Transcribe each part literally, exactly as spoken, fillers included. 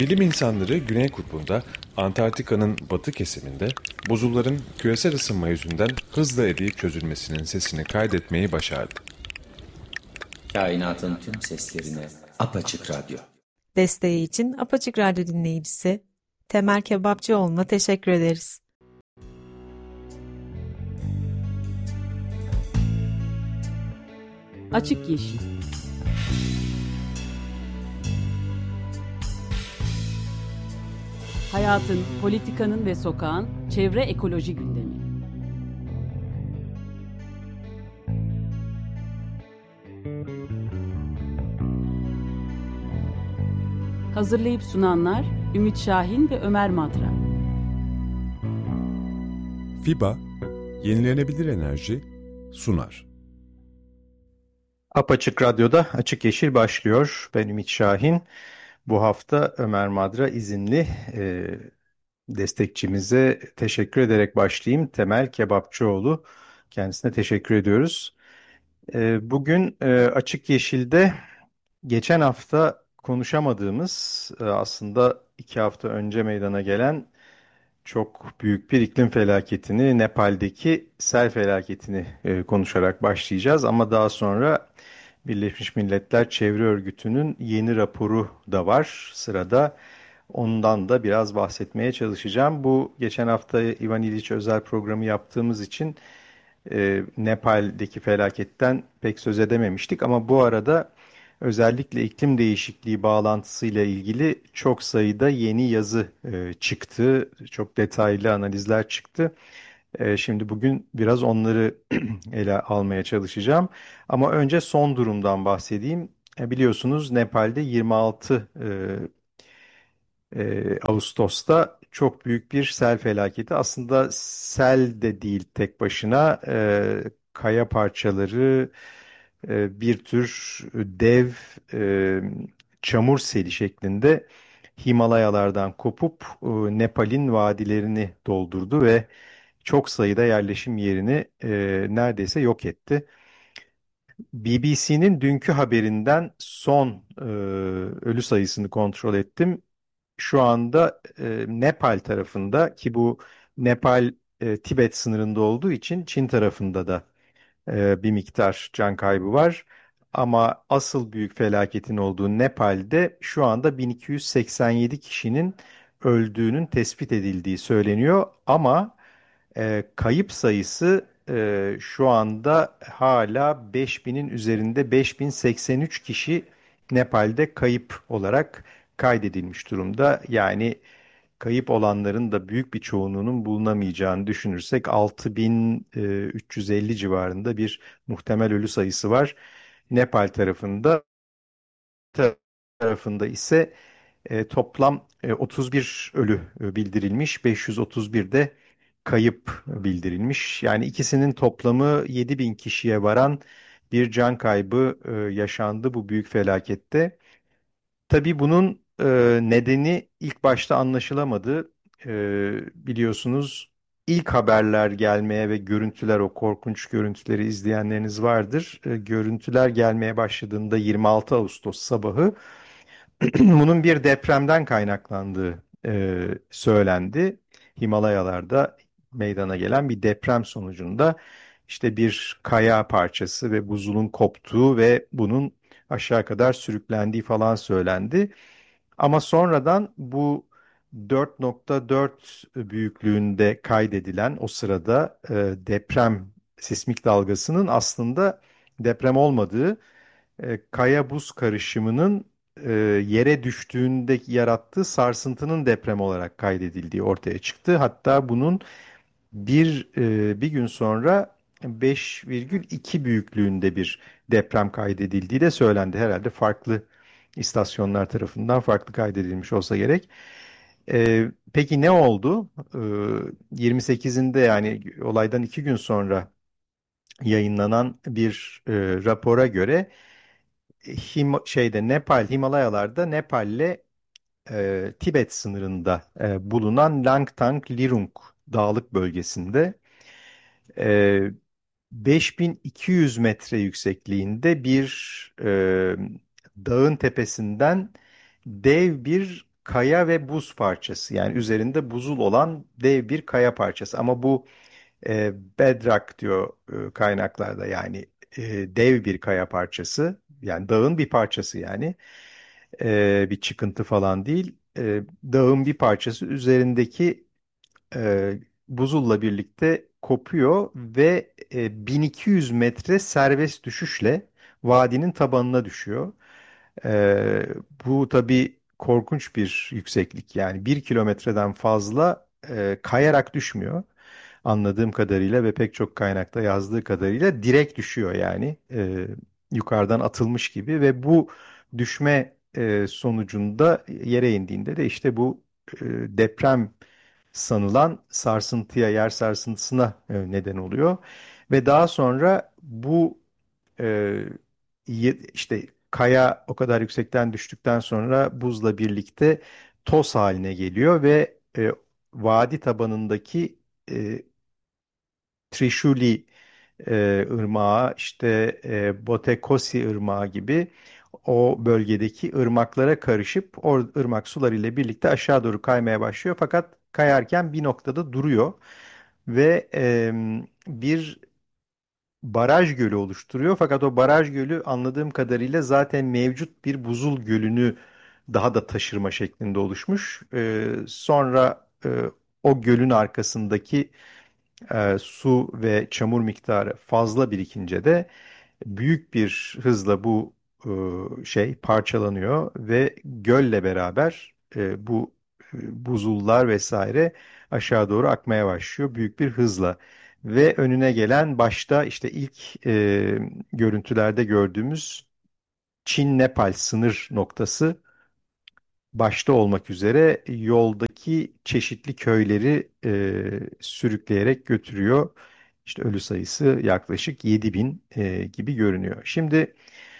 Bilim insanları Güney Kutbu'nda, Antarktika'nın batı kesiminde buzulların küresel ısınma yüzünden hızla eriyip çözülmesinin sesini kaydetmeyi başardı. Kainatın tüm seslerine apaçık radyo. Desteği için Apaçık Radyo dinleyicisi Temel Kebapçıoğlu'na teşekkür ederiz. Açık Yeşil. Hayatın, politikanın ve sokağın çevre ekoloji gündemi. Hazırlayıp sunanlar Ümit Şahin ve Ömer Madra. FİBA, yenilenebilir enerji sunar. Apaçık Radyo'da Açık Yeşil başlıyor. Ben Ümit Şahin. Bu hafta Ömer Madra izinli. E, destekçimize teşekkür ederek başlayayım. Temel Kebapçıoğlu. Kendisine teşekkür ediyoruz. E, bugün e, Açık Yeşil'de geçen hafta konuşamadığımız, e, aslında iki hafta önce meydana gelen çok büyük bir iklim felaketini, Nepal'deki sel felaketini e, konuşarak başlayacağız. Ama daha sonra Birleşmiş Milletler Çevre Örgütü'nün yeni raporu da var sırada. Ondan da biraz bahsetmeye çalışacağım. Bu geçen hafta Ivan İliç özel programı yaptığımız için e, Nepal'deki felaketten pek söz edememiştik. Ama bu arada özellikle iklim değişikliği bağlantısıyla ilgili çok sayıda yeni yazı e, çıktı. Çok detaylı analizler çıktı. E, şimdi bugün biraz onları ele almaya çalışacağım. Ama önce son durumdan bahsedeyim. E, biliyorsunuz Nepal'de yirmi altı e, e, Ağustos'ta çok büyük bir sel felaketi. Aslında sel de değil tek başına, e, kaya parçaları, e, bir tür dev e, çamur seli şeklinde Himalayalardan kopup e, Nepal'in vadilerini doldurdu ve çok sayıda yerleşim yerini e, neredeyse yok etti. B B C'nin dünkü haberinden son e, ölü sayısını kontrol ettim. Şu anda e, Nepal tarafında, ki bu Nepal e, Tibet sınırında olduğu için Çin tarafında da e, bir miktar can kaybı var. Ama asıl büyük felaketin olduğu Nepal'de şu anda bin iki yüz seksen yedi kişinin öldüğünün tespit edildiği söyleniyor. Ama e, kayıp sayısı e, şu anda hala beş binin üzerinde, beş bin seksen üç kişi Nepal'de kayıp olarak kaydedilmiş durumda. Yani kayıp olanların da büyük bir çoğunluğunun bulunamayacağını düşünürsek altı bin üç yüz elli civarında bir muhtemel ölü sayısı var. Nepal tarafında tarafında ise e, toplam e, otuz bir ölü e, bildirilmiş, beş yüz otuz bir de kayıp bildirilmiş. Yani ikisinin toplamı yedi bin kişiye varan bir can kaybı e, yaşandı bu büyük felakette. Tabii bunun e, nedeni ilk başta anlaşılamadı. E, biliyorsunuz ilk haberler gelmeye ve görüntüler, o korkunç görüntüleri izleyenleriniz vardır. E, görüntüler gelmeye başladığında yirmi altı Ağustos sabahı bunun bir depremden kaynaklandığı e, söylendi. Himalayalarda meydana gelen bir deprem sonucunda işte bir kaya parçası ve buzulun koptuğu ve bunun aşağı kadar sürüklendiği falan söylendi. Ama sonradan bu dört nokta dört büyüklüğünde kaydedilen o sırada e, deprem sismik dalgasının aslında deprem olmadığı, e, kaya buz karışımının e, yere düştüğünde yarattığı sarsıntının deprem olarak kaydedildiği ortaya çıktı. Hatta bunun bir e, bir gün sonra beş virgül iki büyüklüğünde bir deprem kaydedildiği de söylendi. Herhalde farklı istasyonlar tarafından farklı kaydedilmiş olsa gerek. E, peki ne oldu? E, yirmi sekizinde, yani olaydan iki gün sonra yayınlanan bir e, rapora göre Him şeyde Nepal, Himalayalarda Nepal'le e, Tibet sınırında e, bulunan Langtang Lirung dağlık bölgesinde e, beş bin iki yüz metre yüksekliğinde bir e, dağın tepesinden dev bir kaya ve buz parçası. Yani üzerinde buzul olan dev bir kaya parçası. Ama bu e, bedrock diyor e, kaynaklarda, yani e, dev bir kaya parçası. Yani dağın bir parçası yani. E, bir çıkıntı falan değil. E, dağın bir parçası üzerindeki e, buzulla birlikte kopuyor ve e, bin iki yüz metre serbest düşüşle vadinin tabanına düşüyor. E, Bu tabii korkunç bir yükseklik, yani bir kilometreden fazla e, kayarak düşmüyor. Anladığım kadarıyla ve pek çok kaynakta yazdığı kadarıyla direkt düşüyor, yani e, yukarıdan atılmış gibi ve bu düşme e, sonucunda yere indiğinde de işte bu e, deprem sanılan sarsıntıya, yer sarsıntısına e, neden oluyor. Ve daha sonra bu e, ye- işte kaya o kadar yüksekten düştükten sonra buzla birlikte toz haline geliyor ve e, vadi tabanındaki e, Trishuli e, ırmağı, işte e, Botekosi ırmağı gibi o bölgedeki ırmaklara karışıp o ırmak suları ile birlikte aşağı doğru kaymaya başlıyor. Fakat kayarken bir noktada duruyor ve e, bir baraj gölü oluşturuyor. Fakat o baraj gölü anladığım kadarıyla zaten mevcut bir buzul gölünü daha da taşırma şeklinde oluşmuş. E, sonra e, o gölün arkasındaki e, su ve çamur miktarı fazla birikince de büyük bir hızla bu e, şey parçalanıyor ve gölle beraber e, bu e, buzullar vesaire aşağı doğru akmaya başlıyor büyük bir hızla. Ve önüne gelen başta işte ilk e, görüntülerde gördüğümüz Çin-Nepal sınır noktası başta olmak üzere yoldaki çeşitli köyleri e, sürükleyerek götürüyor. İşte ölü sayısı yaklaşık yedi bin e, gibi görünüyor. Şimdi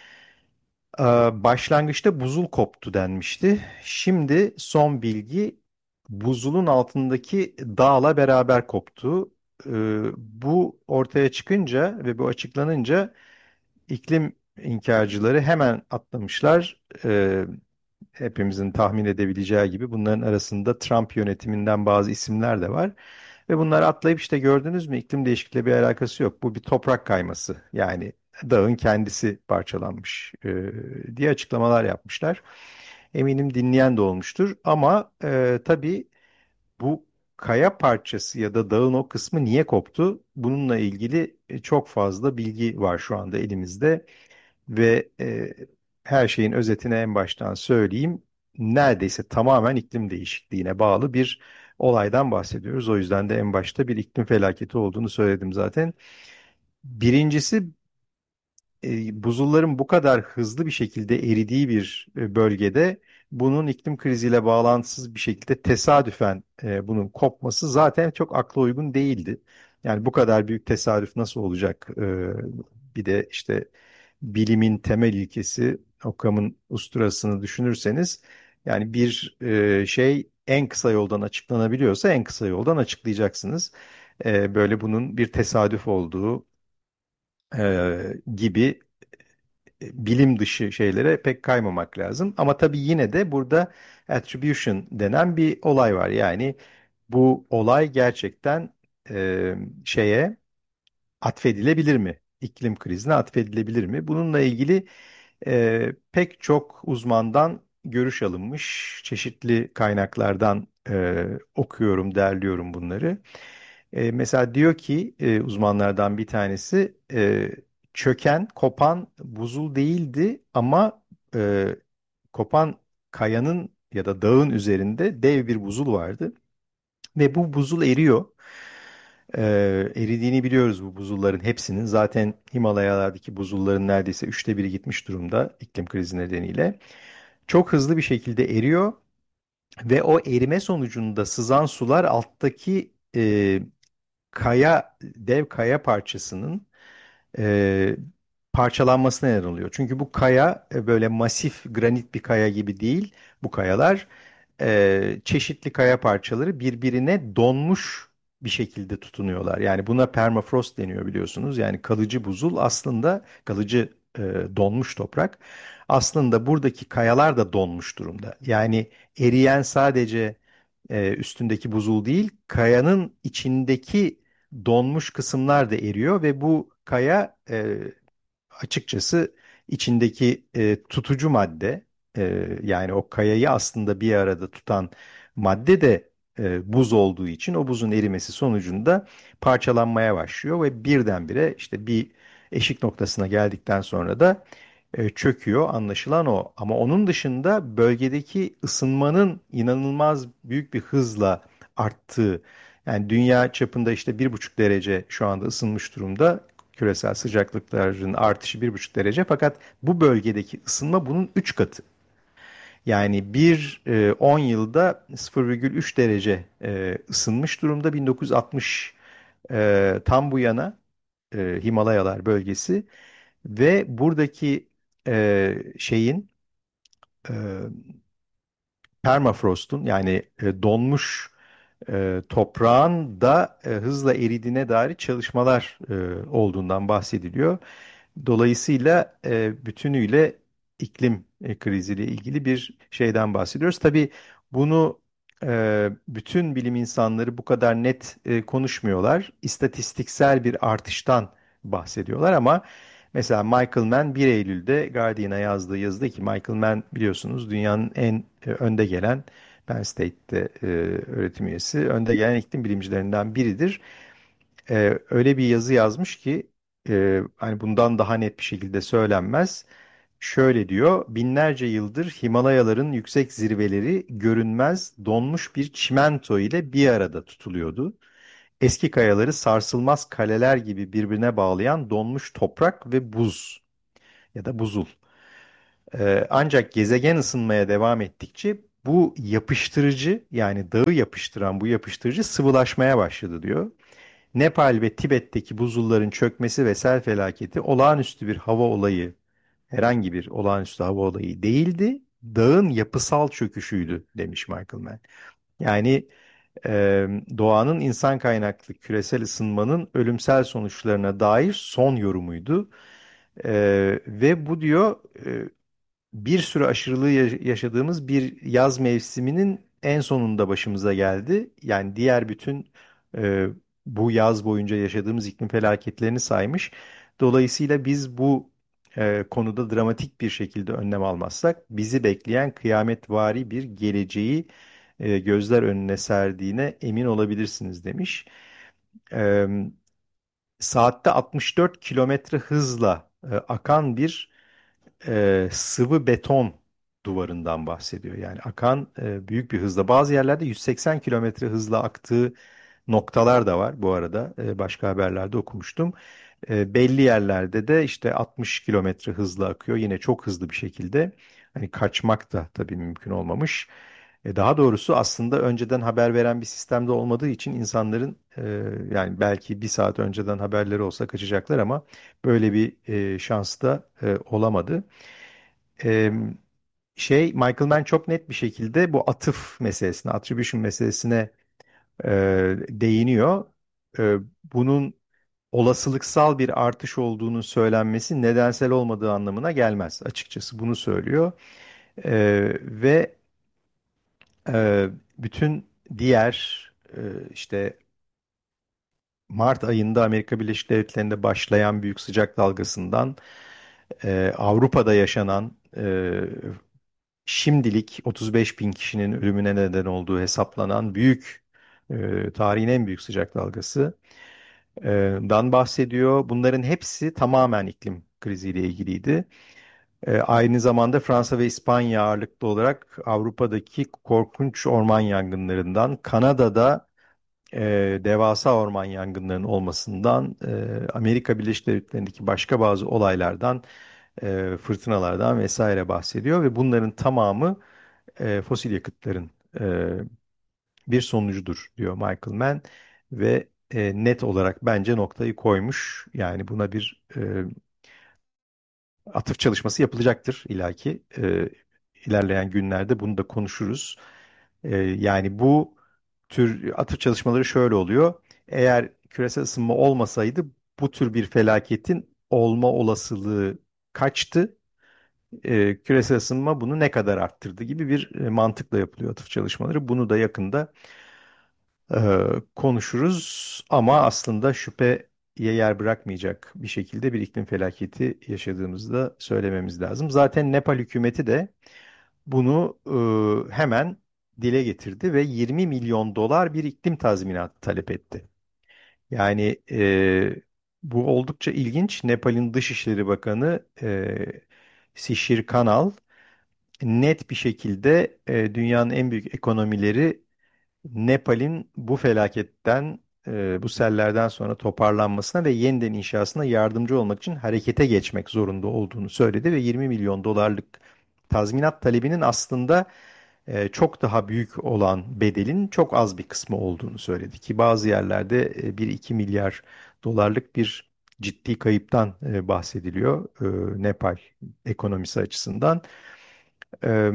e, başlangıçta buzul koptu denmişti. Şimdi son bilgi, buzulun altındaki dağla beraber koptu. E, Bu ortaya çıkınca ve bu açıklanınca iklim inkarcıları hemen atlamışlar. E, hepimizin tahmin edebileceği gibi bunların arasında Trump yönetiminden bazı isimler de var. Ve bunlar atlayıp işte gördünüz mü, iklim değişikliğiyle bir alakası yok. Bu bir toprak kayması. Yani dağın kendisi parçalanmış e, diye açıklamalar yapmışlar. Eminim dinleyen de olmuştur. Ama e, tabii bu kaya parçası ya da dağın o kısmı niye koptu? Bununla ilgili e, çok fazla bilgi var şu anda elimizde. Ve e, her şeyin özetini en baştan söyleyeyim. Neredeyse tamamen iklim değişikliğine bağlı bir olaydan bahsediyoruz. O yüzden de en başta bir iklim felaketi olduğunu söyledim zaten. Birincisi, e, buzulların bu kadar hızlı bir şekilde eridiği bir e, bölgede bunun iklim kriziyle bağlantısız bir şekilde tesadüfen e, bunun kopması zaten çok akla uygun değildi. Yani bu kadar büyük tesadüf nasıl olacak? E, bir de işte bilimin temel ilkesi, Occam'ın usturasını düşünürseniz, yani bir e, şey en kısa yoldan açıklanabiliyorsa en kısa yoldan açıklayacaksınız. E, böyle bunun bir tesadüf olduğu e, gibi bilim dışı şeylere pek kaymamak lazım. Ama tabii yine de burada attribution denen bir olay var. Yani bu olay gerçekten e, şeye atfedilebilir mi? İklim krizine atfedilebilir mi? Bununla ilgili e, pek çok uzmandan görüş alınmış. Çeşitli kaynaklardan e, okuyorum, derliyorum bunları. E, mesela diyor ki e, uzmanlardan bir tanesi, e, çöken, kopan buzul değildi ama e, kopan kayanın ya da dağın üzerinde dev bir buzul vardı ve bu buzul eriyor. E, Eridiğini biliyoruz bu buzulların hepsinin. Zaten Himalayalardaki buzulların neredeyse üçte biri gitmiş durumda iklim krizi nedeniyle. Çok hızlı bir şekilde eriyor ve o erime sonucunda sızan sular alttaki e, kaya, dev kaya parçasının e, parçalanmasına neden oluyor. Çünkü bu kaya e, böyle masif granit bir kaya gibi değil. Bu kayalar e, çeşitli kaya parçaları birbirine donmuş bir şekilde tutunuyorlar. Yani buna permafrost deniyor, biliyorsunuz. Yani kalıcı buzul aslında kalıcı e, donmuş toprak. Aslında buradaki kayalar da donmuş durumda. Yani eriyen sadece e, üstündeki buzul değil, kayanın içindeki donmuş kısımlar da eriyor ve bu kaya e, açıkçası içindeki e, tutucu madde, e, yani o kayayı aslında bir arada tutan madde de e, buz olduğu için o buzun erimesi sonucunda parçalanmaya başlıyor ve birdenbire işte bir eşik noktasına geldikten sonra da e, çöküyor, anlaşılan o. Ama onun dışında bölgedeki ısınmanın inanılmaz büyük bir hızla arttığı, yani dünya çapında işte bir buçuk derece şu anda ısınmış durumda, küresel sıcaklıkların artışı bir buçuk derece, fakat bu bölgedeki ısınma bunun üç katı. Yani bir e, on yılda sıfır virgül üç derece e, ısınmış durumda bin dokuz yüz altmış e, tam bu yana e, Himalayalar bölgesi ve buradaki e, şeyin e, permafrost'un, yani e, donmuş e, toprağın da e, hızla eridiğine dair çalışmalar e, olduğundan bahsediliyor. Dolayısıyla e, bütünüyle iklim e, kriziyle ilgili bir şeyden bahsediyoruz. Tabii bunu e, bütün bilim insanları bu kadar net e, konuşmuyorlar. İstatistiksel bir artıştan bahsediyorlar ama mesela Michael Mann bir Eylül'de Guardian'a yazdığı yazıda, ki Michael Mann biliyorsunuz dünyanın en e, önde gelen, Penn State'te e, öğretim üyesi, önde gelen iklim bilimcilerinden biridir. E, öyle bir yazı yazmış ki e, hani bundan daha net bir şekilde söylenmez. Şöyle diyor: binlerce yıldır Himalayaların yüksek zirveleri görünmez donmuş bir çimento ile bir arada tutuluyordu. Eski kayaları sarsılmaz kaleler gibi birbirine bağlayan donmuş toprak ve buz ya da buzul. Ee, ancak gezegen ısınmaya devam ettikçe bu yapıştırıcı, yani dağı yapıştıran bu yapıştırıcı sıvılaşmaya başladı diyor. Nepal ve Tibet'teki buzulların çökmesi ve sel felaketi olağanüstü bir hava olayı, herhangi bir olağanüstü hava olayı değildi. Dağın yapısal çöküşüydü demiş Michael Mann. Yani e, doğanın insan kaynaklı küresel ısınmanın ölümsel sonuçlarına dair son yorumuydu. E, ve bu diyor e, bir sürü aşırılığı ya- yaşadığımız bir yaz mevsiminin en sonunda başımıza geldi. Yani diğer bütün e, bu yaz boyunca yaşadığımız iklim felaketlerini saymış. Dolayısıyla biz bu e, konuda dramatik bir şekilde önlem almazsak bizi bekleyen kıyametvari bir geleceği e, gözler önüne serdiğine emin olabilirsiniz demiş. E, Saatte altmış dört kilometre hızla e, akan bir e, sıvı beton duvarından bahsediyor. Yani akan e, büyük bir hızla. Bazı yerlerde yüz seksen kilometre hızla aktığı noktalar da var bu arada. E, başka haberlerde okumuştum. E, belli yerlerde de işte altmış kilometre hızla akıyor. Yine çok hızlı bir şekilde. Hani kaçmak da tabii mümkün olmamış. E, daha doğrusu aslında önceden haber veren bir sistemde olmadığı için insanların e, yani belki bir saat önceden haberleri olsa kaçacaklar ama böyle bir e, şans da e, olamadı. E, şey Michael Mann çok net bir şekilde bu atıf meselesine, attribution meselesine e, değiniyor. E, bunun olasılıksal bir artış olduğunu söylenmesi nedensel olmadığı anlamına gelmez. Açıkçası bunu söylüyor. E, ve e, bütün diğer e, işte Mart ayında Amerika Birleşik Devletleri'nde başlayan büyük sıcak dalgasından e, Avrupa'da yaşanan e, şimdilik otuz beş bin kişinin ölümüne neden olduğu hesaplanan büyük e, tarihin en büyük sıcak dalgası e, dan bahsediyor. Bunların hepsi tamamen iklim kriziyle ilgiliydi. E, aynı zamanda Fransa ve İspanya ağırlıklı olarak Avrupa'daki korkunç orman yangınlarından, Kanada'da e, devasa orman yangınlarının olmasından, e, Amerika Birleşik Devletleri'ndeki başka bazı olaylardan, e, fırtınalardan vesaire bahsediyor ve bunların tamamı e, fosil yakıtların e, bir sonucudur diyor Michael Mann ve e, net olarak bence noktayı koymuş. Yani buna bir e, atıf çalışması yapılacaktır illaki. E, ilerleyen günlerde bunu da konuşuruz. E, yani bu tür atıf çalışmaları şöyle oluyor: eğer küresel ısınma olmasaydı bu tür bir felaketin olma olasılığı kaçtı? E, küresel ısınma bunu ne kadar arttırdı gibi bir e, mantıkla yapılıyor atıf çalışmaları. Bunu da yakında e, konuşuruz ama aslında şüpheye yer bırakmayacak bir şekilde bir iklim felaketi yaşadığımızı da söylememiz lazım. Zaten Nepal hükümeti de bunu e, hemen dile getirdi ve yirmi milyon dolar bir iklim tazminatı talep etti. Yani e, bu oldukça ilginç. Nepal'in Dışişleri Bakanı e, Shishir Kanal net bir şekilde e, dünyanın en büyük ekonomileri Nepal'in bu felaketten, e, bu sellerden sonra toparlanmasına ve yeniden inşasına yardımcı olmak için harekete geçmek zorunda olduğunu söyledi ve yirmi milyon dolarlık tazminat talebinin aslında e, çok daha büyük olan bedelin çok az bir kısmı olduğunu söyledi ki bazı yerlerde e, bir iki milyar dolarlık bir ciddi kayıptan e, bahsediliyor e, Nepal ekonomisi açısından. E,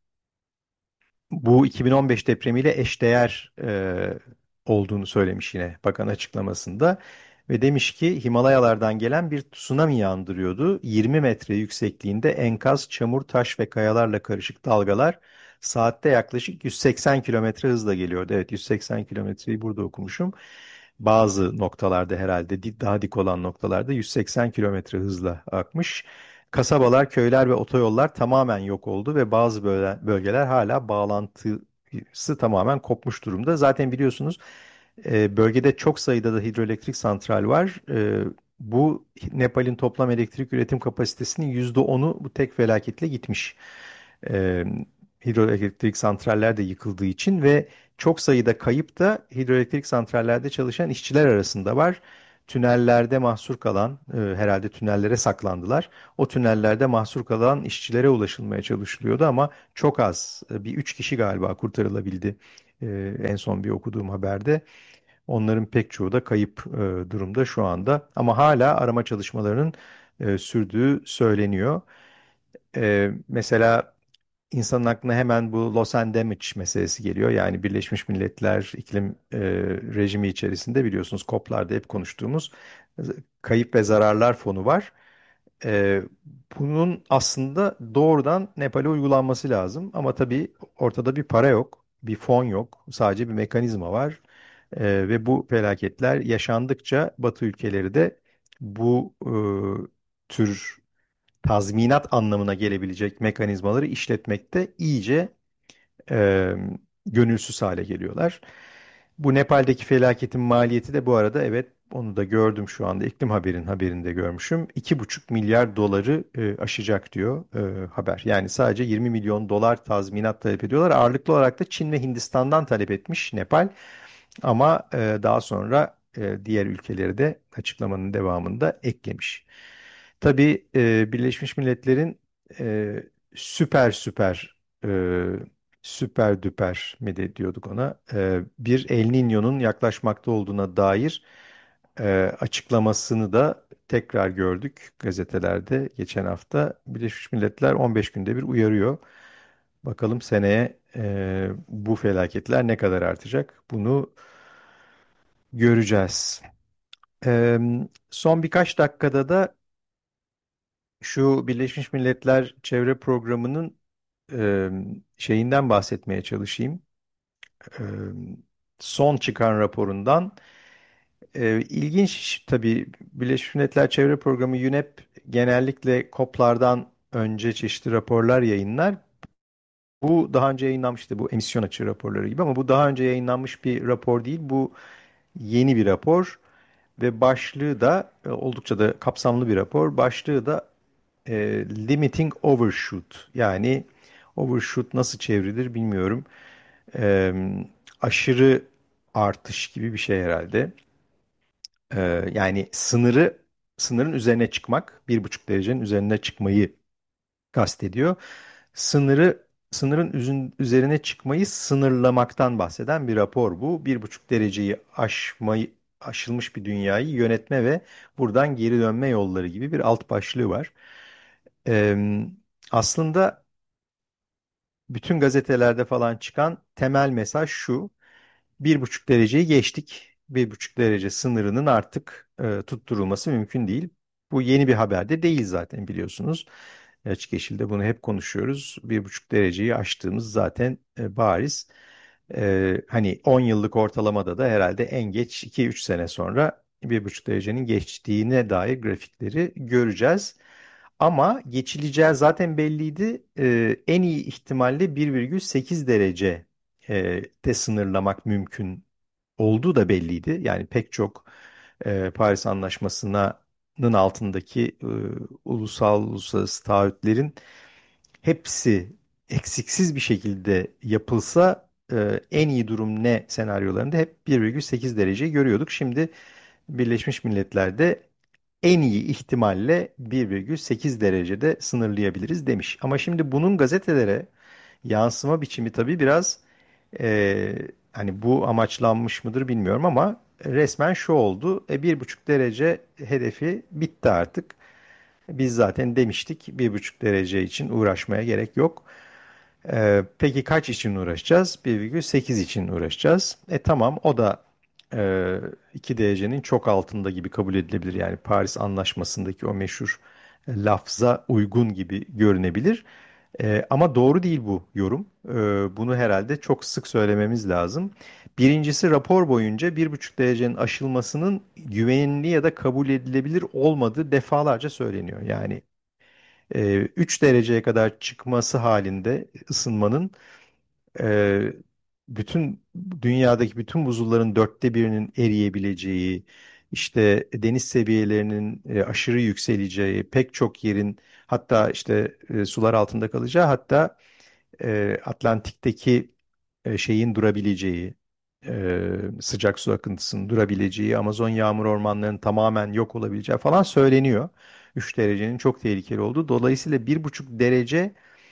Bu iki bin on beş depremiyle eşdeğer e, olduğunu söylemiş yine bakan açıklamasında ve demiş ki Himalayalardan gelen bir tsunami andırıyordu. yirmi metre yüksekliğinde enkaz, çamur, taş ve kayalarla karışık dalgalar saatte yaklaşık yüz seksen kilometre hızla geliyordu. Evet, yüz seksen kilometreyi burada okumuşum. Bazı noktalarda herhalde di- daha dik olan noktalarda yüz seksen kilometre hızla akmış. Kasabalar, köyler ve otoyollar tamamen yok oldu ve bazı böle- bölgeler hala bağlantısı tamamen kopmuş durumda. Zaten biliyorsunuz e, bölgede çok sayıda da hidroelektrik santral var. E, bu Nepal'in toplam elektrik üretim kapasitesinin yüzde onu bu tek felaketle gitmiş. E, Hidroelektrik santraller de yıkıldığı için ve çok sayıda kayıp da hidroelektrik santrallerde çalışan işçiler arasında var. Tünellerde mahsur kalan, e, herhalde tünellere saklandılar. O tünellerde mahsur kalan işçilere ulaşılmaya çalışılıyordu ama çok az, e, bir üç kişi galiba kurtarılabildi e, en son bir okuduğum haberde. Onların pek çoğu da kayıp e, durumda şu anda ama hala arama çalışmalarının e, sürdüğü söyleniyor. E, mesela İnsanın aklına hemen bu loss and damage meselesi geliyor. Yani Birleşmiş Milletler iklim e, rejimi içerisinde biliyorsunuz COP'larda hep konuştuğumuz e, kayıp ve zararlar fonu var. E, Bunun aslında doğrudan Nepal'e uygulanması lazım. Ama tabii ortada bir para yok, bir fon yok. Sadece bir mekanizma var. E, ve bu felaketler yaşandıkça Batı ülkeleri de bu e, tür tazminat anlamına gelebilecek mekanizmaları işletmekte iyice e, gönülsüz hale geliyorlar. Bu Nepal'deki felaketin maliyeti de bu arada, evet, onu da gördüm şu anda, iklim haberin haberinde görmüşüm. iki buçuk milyar doları e, aşacak diyor e, haber. Yani sadece yirmi milyon dolar tazminat talep ediyorlar. Ağırlıklı olarak da Çin ve Hindistan'dan talep etmiş Nepal. Ama e, daha sonra e, diğer ülkeleri de açıklamanın devamında eklemiş. Tabii e, Birleşmiş Milletler'in e, süper süper e, süper düper mi de diyorduk ona, e, bir El Niño'nun yaklaşmakta olduğuna dair e, açıklamasını da tekrar gördük gazetelerde geçen hafta. Birleşmiş Milletler on beş günde bir uyarıyor. Bakalım seneye e, bu felaketler ne kadar artacak? Bunu göreceğiz. E, Son birkaç dakikada da şu Birleşmiş Milletler Çevre Programı'nın e, şeyinden bahsetmeye çalışayım. E, Son çıkan raporundan. E, ilginç tabii, Birleşmiş Milletler Çevre Programı U N E P genellikle COP'lardan önce çeşitli raporlar yayınlar. Bu daha önce yayınlanmıştı, bu emisyon açığı raporları gibi, ama bu daha önce yayınlanmış bir rapor değil. Bu yeni bir rapor ve başlığı da e, oldukça da kapsamlı bir rapor. Başlığı da e, Limiting Overshoot. Yani overshoot nasıl çevrilir bilmiyorum. E, Aşırı artış gibi bir şey herhalde. E, Yani sınırı sınırın üzerine çıkmak, bir buçuk derecenin üzerine çıkmayı kastediyor. Sınırı sınırın üzün- üzerine çıkmayı sınırlamaktan bahseden bir rapor bu. Bir buçuk dereceyi aşmayı aşılmış bir dünyayı yönetme ve buradan geri dönme yolları gibi bir alt başlığı var. Eee, Aslında bütün gazetelerde falan çıkan temel mesaj şu: bir buçuk dereceyi geçtik. Bir buçuk derece sınırının artık e, tutturulması mümkün değil. Bu yeni bir haber de değil zaten, biliyorsunuz. Açık Yeşil'de bunu hep konuşuyoruz. Bir buçuk dereceyi aştığımız zaten e, bariz. E, hani on yıllık ortalamada da herhalde en geç iki üç sene sonra bir buçuk derecenin geçtiğine dair grafikleri göreceğiz. Ama geçileceği zaten belliydi. E, en iyi ihtimalle bir virgül sekiz derece e, de sınırlamak mümkün olduğu da belliydi. Yani pek çok e, Paris Anlaşması'nın altındaki e, ulusal uluslararası taahhütlerin hepsi eksiksiz bir şekilde yapılsa e, en iyi durum ne senaryolarında hep bir virgül sekiz dereceyi görüyorduk. Şimdi Birleşmiş Milletler'de en iyi ihtimalle bir virgül sekiz derecede sınırlayabiliriz demiş. Ama şimdi bunun gazetelere yansıma biçimi tabii biraz e, hani bu amaçlanmış mıdır bilmiyorum ama resmen şu oldu. E, bir buçuk derece hedefi bitti artık. Biz zaten demiştik bir buçuk derece için uğraşmaya gerek yok. E, peki kaç için uğraşacağız? bir virgül sekiz için uğraşacağız. E tamam, o da e, iki derecenin çok altında gibi kabul edilebilir. Yani Paris Anlaşması'ndaki o meşhur lafza uygun gibi görünebilir. E, ama doğru değil bu yorum. E, bunu herhalde çok sık söylememiz lazım. Birincisi, rapor boyunca bir buçuk derecenin aşılmasının güvenli ya da kabul edilebilir olmadığı defalarca söyleniyor. Yani e, üç dereceye kadar çıkması halinde ısınmanın e, bütün dünyadaki bütün buzulların dörtte birinin eriyebileceği, işte deniz seviyelerinin e, aşırı yükseleceği, pek çok yerin hatta işte e, sular altında kalacağı, hatta e, Atlantik'teki e, şeyin durabileceği, e, sıcak su akıntısının durabileceği, Amazon yağmur ormanlarının tamamen yok olabileceği falan söyleniyor. Üç derecenin çok tehlikeli olduğu. Dolayısıyla bir buçuk derece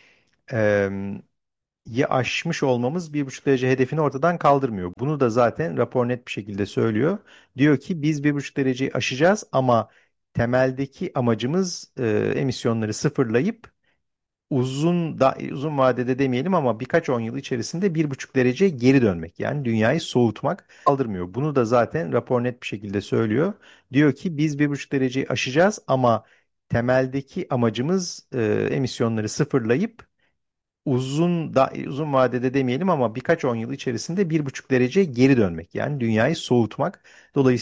yi aşmış olmamız bir buçuk derece hedefini ortadan kaldırmıyor. Bunu da zaten rapor net bir şekilde söylüyor. Diyor ki biz bir buçuk dereceyi aşacağız ama temeldeki amacımız e, emisyonları sıfırlayıp uzun da uzun vadede demeyelim ama birkaç on yıl içerisinde bir buçuk dereceye geri dönmek. Yani dünyayı soğutmak kaldırmıyor. Bunu da zaten rapor net bir şekilde söylüyor. Diyor ki biz bir buçuk dereceyi aşacağız ama temeldeki amacımız e, emisyonları sıfırlayıp uzun da uzun vadede demeyelim ama birkaç on yıl içerisinde bir buçuk dereceye geri dönmek. Yani dünyayı soğutmak. Dolayısıyla